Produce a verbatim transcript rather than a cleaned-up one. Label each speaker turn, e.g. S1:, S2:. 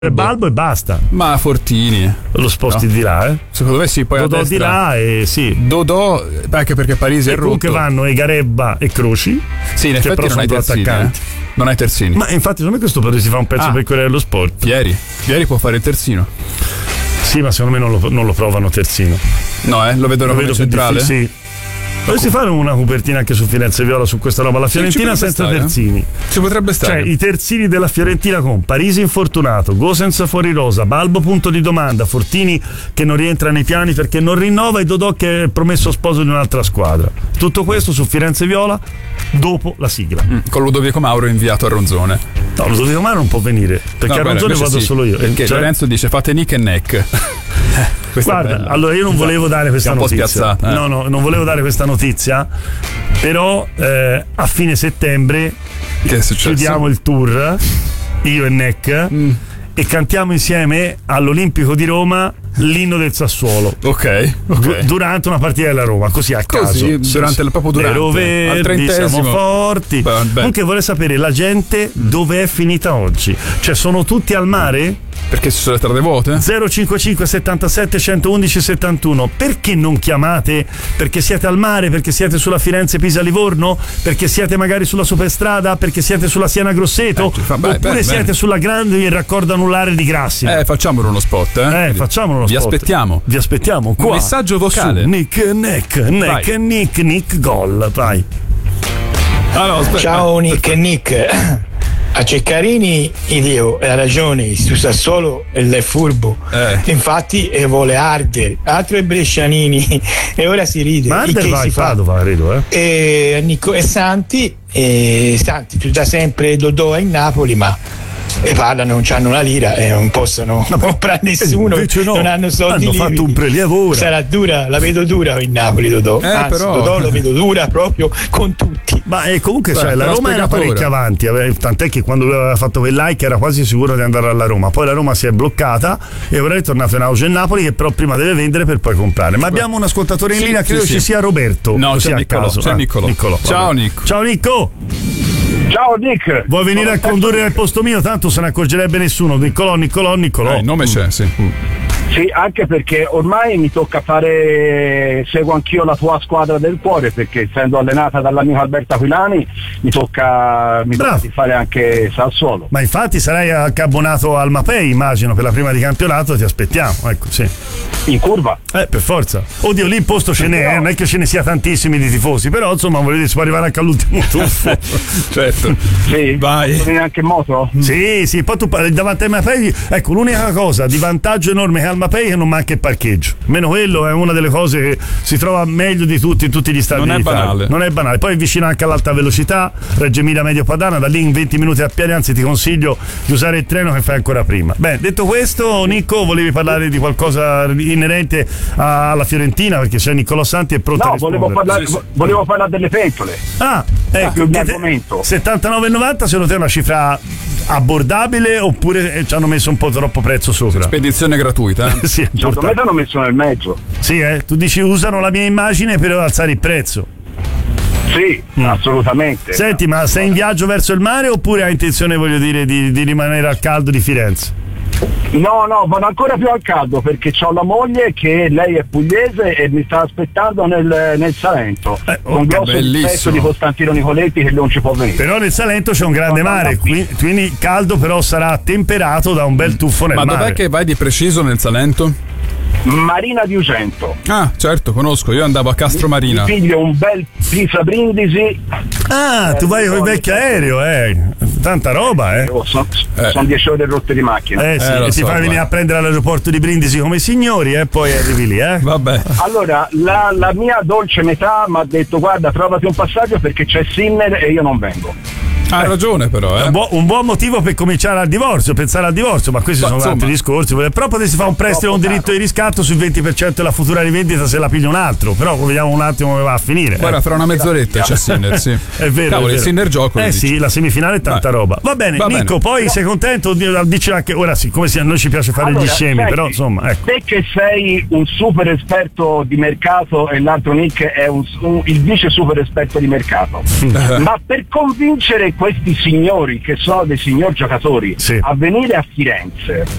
S1: Balbo e basta.
S2: Ma Fortini
S1: lo sposti
S2: no.
S1: di là, eh?
S2: Secondo me sì, poi
S1: Dodò
S2: a destra
S1: di là e sì.
S2: Dodò, anche perché Parisi
S1: e
S2: è rotto.
S1: Comunque vanno e Garebba e Croci.
S2: Sì, in effetti non hai terzini, eh? Non hai terzini.
S1: Ma infatti secondo me questo potresti fare un pezzo ah. per Corriere dello Sport.
S2: Ieri, ieri può fare il terzino.
S1: Sì, ma secondo me non lo, non lo provano terzino.
S2: No, eh? Lo vedono come centrale?
S1: Sì. Dovresti fare una copertina anche su Firenze Viola su questa roba. La Fiorentina sì, senza stare, terzini.
S2: Eh? Ci potrebbe stare.
S1: Cioè i terzini della Fiorentina con Parisi infortunato, Gosens fuori rosa, Balbo punto di domanda, Fortini che non rientra nei piani perché non rinnova e Dodò che è promesso sposo di un'altra squadra. Tutto questo su Firenze Viola dopo la sigla.
S2: Mm, con Ludovico Mauro inviato a Ronzone.
S1: No, Ludovico Mauro non può venire perché no, a Ronzone vado sì, solo io.
S2: Perché cioè... Lorenzo dice fate nick e neck.
S1: Guarda, allora io non volevo dare questa notizia.
S2: Eh?
S1: No, no, non volevo dare questa notizia, però eh, a fine settembre
S2: che è successo?
S1: Chiudiamo il tour, io e Neck, mm. e cantiamo insieme all'Olimpico di Roma l'inno del Sassuolo.
S2: Ok, okay.
S1: Durante una partita della Roma, così a caso.
S2: Così, durante, proprio durante.
S1: Vero, verdi, siamo forti. Beh, beh. Comunque vorrei sapere la gente dove è finita oggi. Cioè sono tutti al mare?
S2: Perché ci sono le strade vuote?
S1: zero cinquantacinque settantasette centoundici settantuno. Perché non chiamate? Perché siete al mare? Perché siete sulla Firenze Pisa Livorno? Perché siete magari sulla Superstrada? Perché siete sulla Siena Grosseto? Eh, fa, beh, Oppure beh, siete beh. sulla grande raccordo anulare di Grassi?
S2: Eh, facciamolo uno spot, eh?
S1: Eh, facciamolo uno
S2: Vi
S1: spot.
S2: aspettiamo.
S1: Vi aspettiamo qua.
S2: Un messaggio vocale.
S1: Su Nick, Neck, Neck,
S2: Vai.
S1: Nick, Nick, gol. Vai.
S2: Ah, no,
S3: Ciao Nick e Nick. A Ceccarini Dio ha ragione, su Sassuolo è furbo,
S2: eh.
S3: infatti e vuole Arder, altro è Brescianini e ora si ride.
S1: Ma Arder va in Padova, credo, eh.
S3: E, Nico, e Santi, e Santi tu da sempre Dodò in Napoli, ma e parlano, non hanno una lira e non possono no, comprare nessuno,
S1: no,
S3: non hanno soldi,
S1: hanno
S3: lieviti.
S1: Fatto un prelievo ora.
S3: Sarà dura, la vedo dura in Napoli Dodò,
S2: eh,
S3: anzi
S2: però...
S3: Dodò lo vedo dura proprio con tutti.
S1: Ma eh, comunque
S2: Beh,
S1: cioè, la Roma era parecchio avanti, tant'è che quando lui aveva fatto quel like era quasi sicuro di andare alla Roma, poi la Roma si è bloccata e ora è tornato in auge in Napoli che però prima deve vendere per poi comprare. Ma abbiamo un ascoltatore in
S2: sì,
S1: linea,
S2: sì,
S1: credo
S2: sì.
S1: ci sia Roberto.
S2: No, c'è
S1: a
S2: Niccolò,
S1: caso.
S2: c'è
S1: Ah,
S2: Niccolò.
S1: Niccolò.
S2: Ciao Nico.
S1: Ciao Nicco.
S4: Ciao Nick.
S1: Vuoi venire a condurre al posto mio? Tanto se ne accorgerebbe nessuno. Niccolò, Niccolò, Niccolò.
S2: Eh, il nome c'è, sì. Mm.
S4: Sì, anche perché ormai mi tocca fare, seguo anch'io la tua squadra del cuore, perché essendo allenata dall'amico Alberto Aquilani mi tocca, mi tocca di fare anche Sassuolo.
S1: Ma infatti sarai anche abbonato al Mapei, immagino, per la prima di campionato, ti aspettiamo, ecco, sì.
S4: In curva?
S1: Eh, per forza. Oddio, lì il posto ce n'è, eh, non è che ce ne sia tantissimi di tifosi, però insomma, voglio dire, si può arrivare anche all'ultimo tuffo.
S2: Certo.
S4: Sì,
S2: vai.
S4: Vieni anche in moto?
S1: Sì, sì, poi tu davanti ai Mapei, ecco, l'unica cosa di vantaggio enorme che ha il Mapei è che non manca il parcheggio. Meno quello è una delle cose che si trova meglio di tutti in tutti gli stadi
S2: non
S1: d'Italia.
S2: È banale.
S1: Non è banale. Poi è vicino anche all'alta velocità, Reggio Emilia Medio Padana, da lì in venti minuti a piedi, anzi ti consiglio di usare il treno che fai ancora prima. Beh, detto questo, Nico, volevi parlare di qualcosa inerente alla Fiorentina, perché c'è Niccolò Santi è pronto
S4: no,
S1: a rispondere.
S4: volevo parlare,
S2: sì, sì.
S4: volevo parlare delle pentole.
S1: Ah, ecco,
S4: il argomento.
S1: settantanove e novanta secondo te è una cifra abbordabile oppure ci hanno messo un po' troppo prezzo sopra?
S2: Spedizione gratuita, eh?
S1: Sì,
S4: secondo me l'hanno messo nel mezzo.
S1: Sì, eh? Tu dici usano la mia immagine per alzare il prezzo.
S4: Sì, mm. assolutamente.
S1: Senti, ma sei in viaggio verso il mare oppure hai intenzione, voglio dire, di, di rimanere al caldo di Firenze?
S4: No, no, vado ancora più al caldo perché ho la moglie che lei è pugliese e mi sta aspettando nel, nel Salento.
S1: Eh,
S4: con
S1: okay,
S4: grosso rispetto di Costantino Nicoletti che non ci può venire.
S1: Però nel Salento c'è un grande mare, quindi, quindi caldo però sarà temperato da un bel tuffo nel
S2: Ma
S1: mare.
S2: Ma dov'è che vai di preciso nel Salento?
S4: Marina di Ugento.
S2: Ah, certo, conosco, io andavo a Castro Marina.
S4: Mi figlio un bel Pisa Brindisi.
S1: Ah, eh, tu vai con il vecchio aereo, eh. Tanta roba, eh.
S4: Sono
S2: eh.
S4: son dieci ore rotte di macchina.
S1: Eh sì,
S2: eh,
S1: e ti
S2: so,
S1: fai venire
S2: guarda.
S1: a prendere all'aeroporto di Brindisi come signori e eh, poi arrivi lì, eh.
S2: Vabbè.
S4: Allora, la, la mia dolce metà mi ha detto guarda, trovati un passaggio perché c'è Sinner e io non vengo.
S2: Ha ragione però, eh.
S1: Un, bu- un buon motivo per cominciare al divorzio, pensare al divorzio, ma questi
S2: ma,
S1: sono
S2: insomma,
S1: altri discorsi. Però potresti fare un prestito, un diritto di riscatto sul venti per cento della futura rivendita se la piglia un altro. Però vediamo un attimo come va a finire.
S2: Guarda,
S1: eh.
S2: fra una mezz'oretta c'è Sinner, sì.
S1: È vero.
S2: Cavolo,
S1: è vero.
S2: il Sinner gioco.
S1: Eh sì, la semifinale è tanta
S2: Vai.
S1: roba. Va bene,
S2: Va
S1: Nico,
S2: bene.
S1: poi
S4: però...
S1: sei contento? Dici anche ora sì, come se a noi ci piace fare
S4: allora,
S1: gli scemi,
S4: senti,
S1: però insomma, ecco.
S4: Te che sei un super esperto di mercato e l'altro Nick è un, un, il vice super esperto di mercato. Ma per convincere questi signori che sono dei signor giocatori
S1: sì.
S4: a venire a Firenze